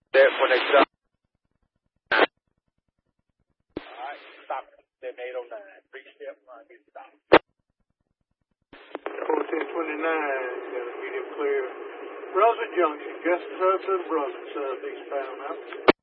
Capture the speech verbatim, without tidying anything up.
That when they stop. All right, stop. Then eight oh nine. Three step line. Get stopped. fourteen twenty-nine. Got a medium clear. Brunswick Junction. Just south of Brunswick, southeastbound out.